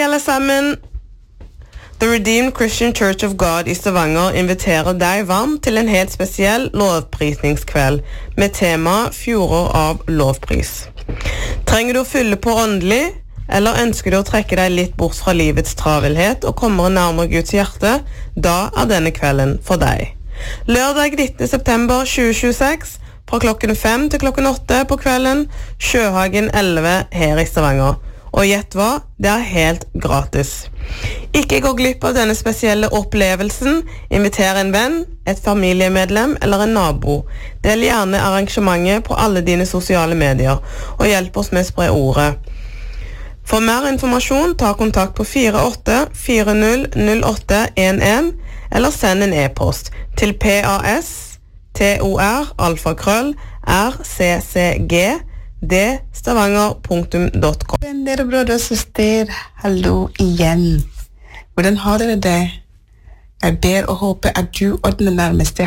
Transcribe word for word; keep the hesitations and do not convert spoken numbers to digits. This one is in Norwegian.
Hei alle sammen! The Redeemed Christian Church of God i Stavanger inviterer deg varmt til en helt spesiell lovprisningskveld med tema Fjorder av lovpris. Trenger du å fylle på åndelig, eller ønsker du å trekke deg litt bort fra livets travelhet og komme nærmere Guds hjerte, da er denne kvelden for deg. Lørdag nittende september tjue tjueseks, fra klokken fem til klokken åtte på kvelden, Sjøhagen elleve her i Stavanger. Og gjett hva? Det er helt gratis. Ikke gå glipp av denne spesielle opplevelsen. Inviter en venn, et familiemedlem eller en nabo. Del gjerne arrangementet på alle dine sosiale medier, og hjelp oss med å spre ordet. For mer informasjon, ta kontakt på fire åtte fire null null åtte en en, eller send en e-post til pas tor alfakrøll rccg det stavanger punktum com. Venner, brødre og søster, hallo igjen. Hvordan har dere det? Jeg ber og håper at du og den nærmeste